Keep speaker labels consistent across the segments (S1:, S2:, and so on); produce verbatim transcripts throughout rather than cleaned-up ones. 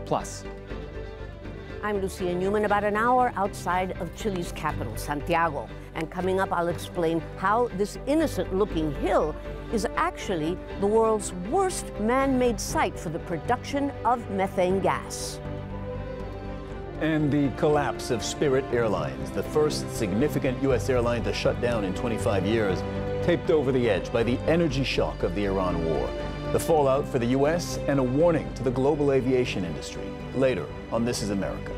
S1: Plus.
S2: I'm Lucia Newman, about an hour outside of Chile's capital, Santiago. And coming up, I'll explain how this innocent-looking hill is actually the world's worst man-made site for the production of methane gas.
S3: And the collapse of Spirit Airlines, the first significant U S airline to shut down in twenty-five years, taped over the edge by the energy shock of the Iran war. The fallout for the U S and a warning to the global aviation industry. Later on This Is America.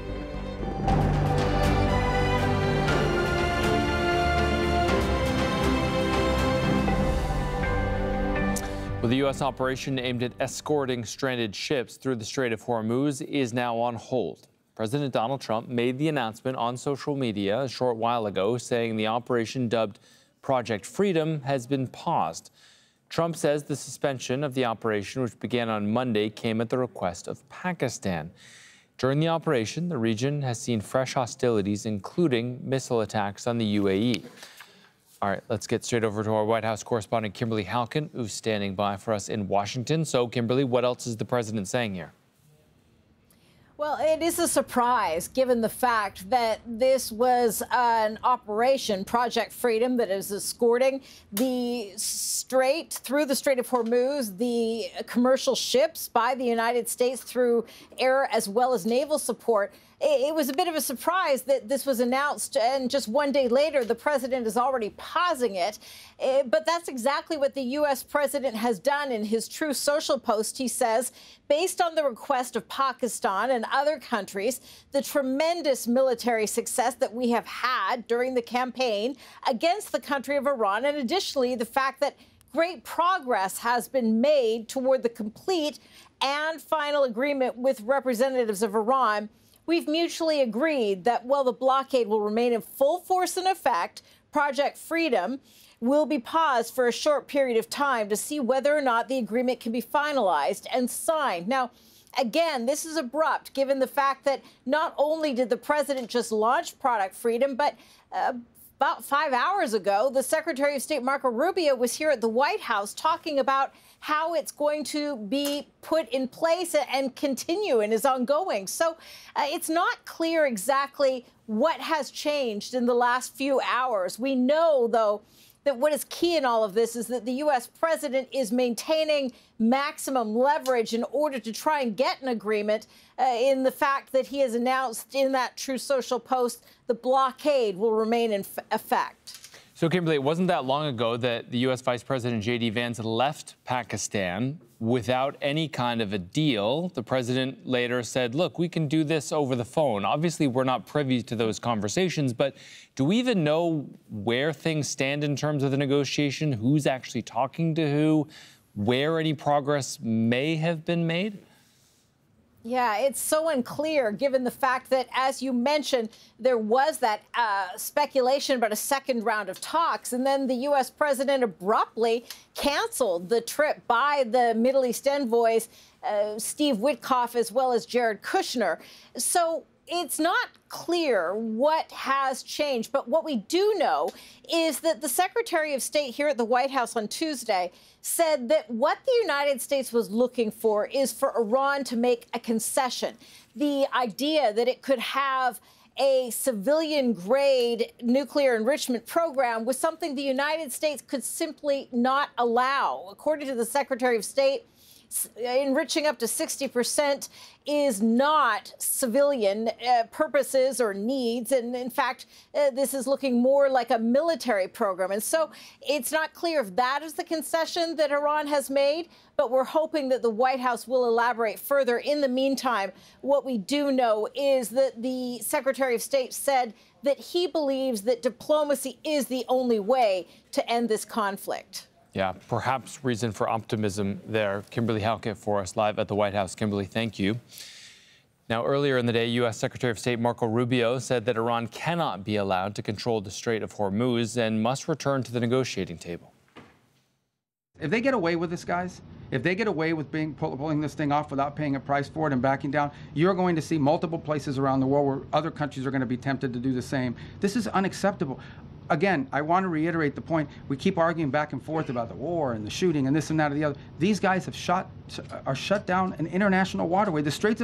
S1: Well, the U S operation aimed at escorting stranded ships through the Strait of Hormuz is now on hold. President Donald Trump made the announcement on social media a short while ago, saying the operation, dubbed Project Freedom, has been paused. Trump says the suspension of the operation, which began on Monday, came at the request of Pakistan. During the operation, the region has seen fresh hostilities, including missile attacks on the U A E. All right, let's get straight over to our White House correspondent, Kimberly Halkin, who's standing by for us in Washington. So, Kimberly, what else is the president saying here?
S4: Well, it is a surprise, given the fact that this was an operation, Project Freedom, that is escorting the strait through the Strait of Hormuz, the commercial ships by the United States through air as well as naval support. It was a bit of a surprise that this was announced, and just one day later, the president is already pausing it. But that's exactly what the U S president has done in his Truth Social post. He says, based on the request of Pakistan and other countries, the tremendous military success that we have had during the campaign against the country of Iran, and additionally, the fact that great progress has been made toward the complete and final agreement with representatives of Iran, we've mutually agreed that while the blockade will remain in full force and effect, Project Freedom will be paused for a short period of time to see whether or not the agreement can be finalized and signed. Now, again, this is abrupt, given the fact that not only did the president just launch Project Freedom, but uh, about five hours ago, the Secretary of State, Marco Rubio, was here at the White House talking about how it's going to be put in place and continue and is ongoing. So uh, it's not clear exactly what has changed in the last few hours. We know, though, that what is key in all of this is that the U S president is maintaining maximum leverage in order to try and get an agreement, uh, in the fact that he has announced in that Truth Social post the blockade will remain in effect.
S1: So, Kimberly, it wasn't that long ago that the U S Vice President J D Vance left Pakistan without any kind of a deal. The president later said, look, we can do this over the phone. Obviously, we're not privy to those conversations, but do we even know where things stand in terms of the negotiation? Who's actually talking to who? Where any progress may have been made?
S4: Yeah, it's so unclear, given the fact that, as you mentioned, there was that uh, speculation about a second round of talks, and then the U S president abruptly canceled the trip by the Middle East envoys, uh, Steve Witkoff, as well as Jared Kushner. So it's not clear what has changed, but what we do know is that the Secretary of State here at the White House on Tuesday said that what the United States was looking for is for Iran to make a concession. The idea that it could have a civilian-grade nuclear enrichment program was something the United States could simply not allow. According to the Secretary of State, enriching up to sixty percent is not civilian uh, purposes or needs. And in fact, uh, this is looking more like a military program. And so it's not clear if that is the concession that Iran has made, but we're hoping that the White House will elaborate further. In the meantime, what we do know is that the Secretary of State said that he believes that diplomacy is the only way to end this conflict.
S1: Yeah, perhaps reason for optimism there. Kimberly Halkin for us live at the White House. Kimberly, thank you. Now, earlier in the day, U S Secretary of State Marco Rubio said that Iran cannot be allowed to control the Strait of Hormuz and must return to the negotiating table.
S5: If they get away with this, guys, if they get away with being pull, pulling this thing off without paying a price for it and backing down, you're going to see multiple places around the world where other countries are going to be tempted to do the same. This is unacceptable. Again, I want to reiterate the point. We keep arguing back and forth about the war and the shooting and this and that and the other. These guys have shot, are shut down an international waterway. The Straits of